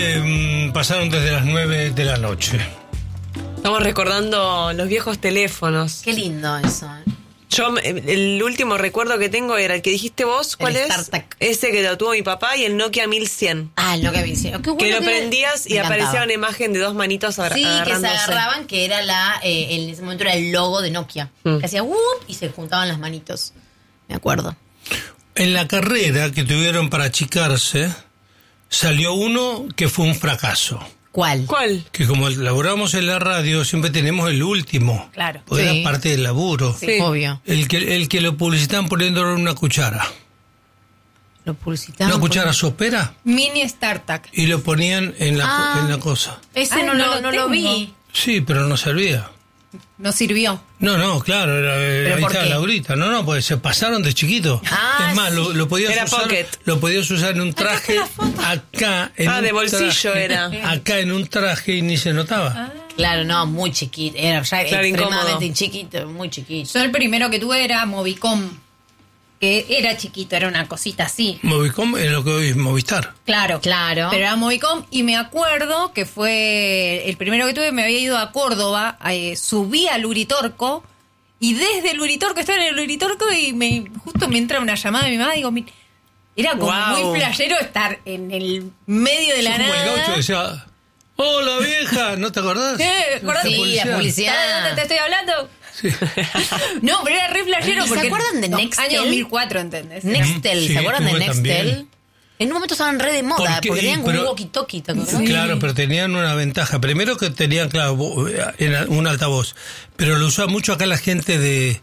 Pasaron desde las 9 de la noche. Estamos recordando los viejos teléfonos. Qué lindo eso. Yo, el último recuerdo que tengo era el que dijiste vos. ¿Cuál es? StarTAC. Ese que lo tuvo mi papá y el Nokia 1100. Ah, el Nokia 1100. Qué bueno Que lo prendías y aparecía una imagen de dos manitos Sí, agarrándose. que se agarraban, que era en ese momento era el logo de Nokia. Que hacía y se juntaban las manitos. Me acuerdo. En la carrera que tuvieron para achicarse, salió uno que fue un fracaso. ¿Cuál? Que como laburamos en la radio, siempre tenemos el último. Claro. Porque Sí. era parte del laburo. Sí. Obvio. El que lo publicitaban poniéndole una cuchara. Lo publicitaban. Una cuchara sopera Mini StarTAC. y lo ponían en la cosa. Ese Ay, no lo vi. tengo. Sí, pero no servía. No sirvió. No, claro, ahí por está qué? Laurita. No, porque se pasaron de chiquito. Ah, es más, lo podías Era usar. pocket. Lo podías usar en un traje acá. En un de bolsillo traje, era. Acá en un traje y ni se notaba. Claro, no, muy chiquito. Era ya Claro, extremadamente incómodo. chiquito, muy chiquito. Yo el primero que tuve era Movicom, que era chiquito, era una cosita así. Movicom es lo que hoy es Movistar. Claro. Claro. Pero era Movicom y me acuerdo que fue el primero que tuve, me había ido a Córdoba, subí al Uritorco y desde el Uritorco, estaba en el Uritorco y justo me entra una llamada de mi mamá, digo, era como Wow. muy flashero estar en el medio de la Sos como el gaucho nada. decía, hola vieja, ¿no te acordás? ¿Acordás? Sí, la publicidad. ¿Sabes dónde te estoy hablando? Sí. No, pero era re flashero. ¿Se porque acuerdan de Nextel? Año 2004, ¿entendés? Nextel, Sí, ¿se acuerdan de tuve Nextel? también. En un momento estaban re de moda, Porque- porque tenían como un pero- walkie-talkie, ¿te acordás? Claro, pero tenían una ventaja. Primero que tenían, claro, un altavoz. Pero lo usaba mucho acá la gente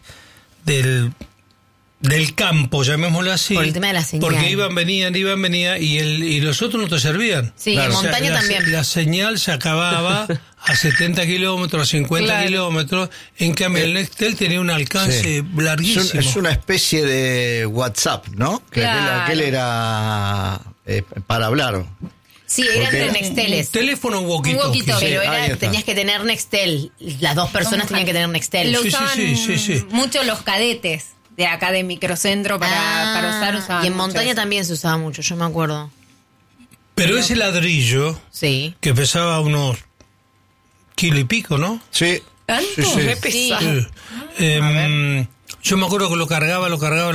del campo, llamémoslo así. Por el tema de la señal. Porque venían y los otros no te servían. Sí, en montaña también. La señal se acababa a 70 kilómetros, a 50 Claro. kilómetros. En cambio, el Nextel tenía un alcance Sí. larguísimo. Es una especie de WhatsApp, ¿no? Que Claro. aquel era para hablar. Sí, eran Porque- de Nexteles. Teléfono walkie-talkie. walkie-talkie. Pero Sí, ahí está. tenías que tener Nextel. Las dos personas tenían que tener Nextel. Lo Sí, sí, usaban sí. mucho los cadetes de acá de Microcentro para usar. Usaban y en mucho montaña eso. también se usaba mucho, yo me acuerdo. Pero ese ladrillo, Sí. que pesaba unos kilo y pico, ¿no? Sí. ¿Tanto? Sí, sí. Re pesado. Sí. Yo me acuerdo que lo cargaba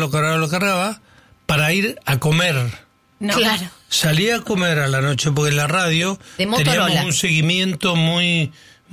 para ir a comer. No. Claro. Salía a comer a la noche porque en la radio De Motorola. teníamos un seguimiento muy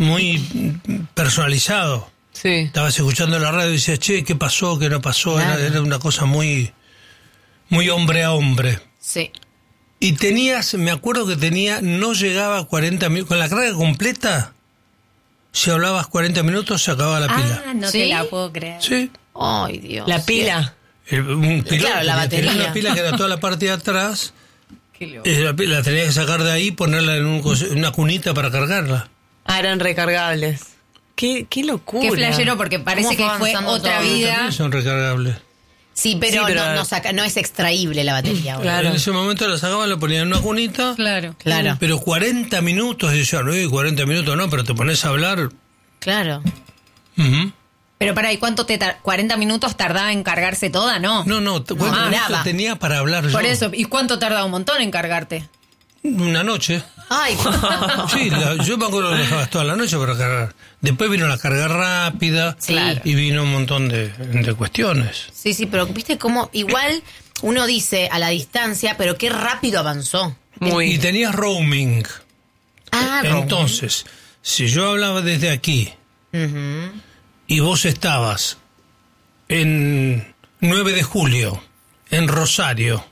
personalizado. Sí. Estabas escuchando la radio y decías, che, ¿qué pasó? ¿Qué no pasó? Claro. Era una cosa muy hombre a hombre. Sí. Y me acuerdo que no llegaba a 40 minutos, con la carga completa, si hablabas 40 minutos se acababa la pila. Ah, no ¿Sí? te la puedo creer. Sí. Ay, Dios. La pila. Un pilón, Claro, la porque tenía batería. una pila que era toda la parte de atrás, Qué loco. la tenía que sacar de ahí y ponerla en una cunita para cargarla. Ah, eran recargables. Qué locura. Qué flashero, porque parece que ¿Cómo fue avanzando otra todo? vida. También son recargables. Sí, pero, Sí, pero- no es extraíble la batería. ahora. Claro. En ese momento la sacaban, la ponían en una cunita, Claro. Claro. pero 40 minutos, decían, uy, 40 minutos no, pero te pones a hablar. Claro. Ujú. Pero para, ¿y cuánto 40 minutos tardaba en cargarse toda? No. No, 40 minutos brava. tenía para hablar yo. Por eso, ¿y cuánto tarda un montón en cargarte? Una noche. Ay, Sí, yo me acuerdo que lo dejabas toda la noche para cargar. Después vino la carga rápida Sí. Claro. y vino un montón de cuestiones. sí, pero viste cómo igual uno dice a la distancia, pero qué rápido avanzó. Y tenías roaming. Ah, Entonces, si yo hablaba desde aquí Ujú. y vos estabas en 9 de julio, en Rosario,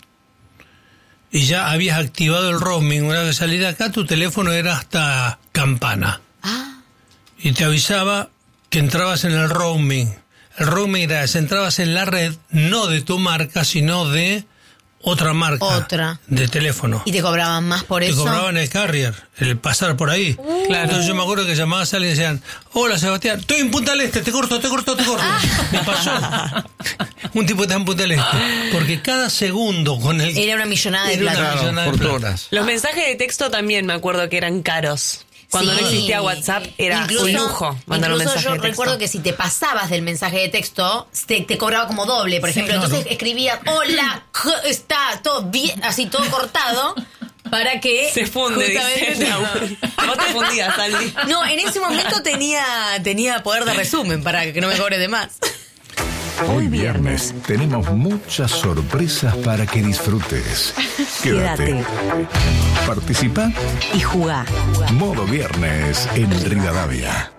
y ya habías activado el roaming, una vez salí de acá, tu teléfono era hasta campana. Ah, Y te avisaba que entrabas en el roaming. El roaming era, entrabas en la red, no de tu marca, sino de otra marca. Otra. De teléfono. y te cobraban más por Te eso. cobraban el carrier, el pasar por ahí. Claro. Entonces yo me acuerdo que llamabas a alguien y decían, hola Sebastián, estoy en Punta del Este, te corto. Me pasó. Un tipo que está en Punta del Este. Porque cada segundo con el... Era una millonada de Era una plata. millonada. Claro, fortunas. Los mensajes de texto también me acuerdo que eran caros. Cuando no Sí. existía WhatsApp era un lujo mandar un incluso mensaje yo de texto. recuerdo que si te pasabas del mensaje de texto, te cobraba como doble, por ejemplo. claro. Entonces escribía, hola, está todo bien, así todo cortado. para que Se funde, justamente dice. Vos te fundías, Aldi. No, en ese momento tenía poder de resumen para que no me cobre de más. Hoy viernes tenemos muchas sorpresas para que disfrutes. Quédate. Participa Y jugá. Modo Viernes en Rivadavia.